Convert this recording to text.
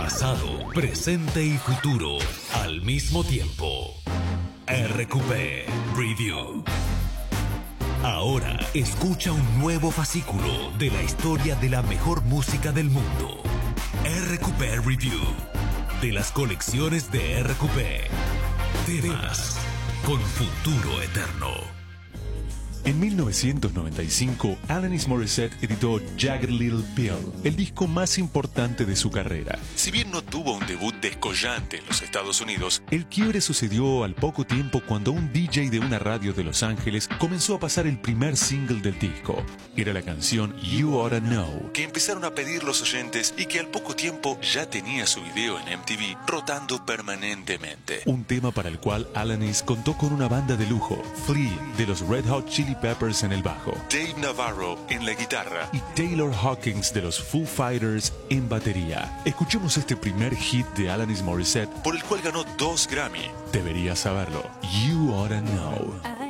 Pasado, presente y futuro al mismo tiempo. RQP Review. Ahora escucha un nuevo fascículo de la historia de la mejor música del mundo. RQP Review. De las colecciones de RQP. Temas con futuro eterno. En 1995, Alanis Morissette editó Jagged Little Pill, el disco más importante de su carrera. Si bien no tuvo un debut descollante en los Estados Unidos, el quiebre sucedió al poco tiempo cuando un DJ de una radio de Los Ángeles comenzó a pasar el primer single del disco. Era la canción You Oughta Know, que empezaron a pedir los oyentes y que al poco tiempo ya tenía su video en MTV rotando permanentemente. Un tema para el cual Alanis contó con una banda de lujo, Flea de los Red Hot Chili Peppers en el bajo, Dave Navarro en la guitarra y Taylor Hawkins de los Foo Fighters en batería. Escuchemos este primer hit de Alanis Morissette, por el cual ganó 2 Grammy. Deberías saberlo. You Oughta Know.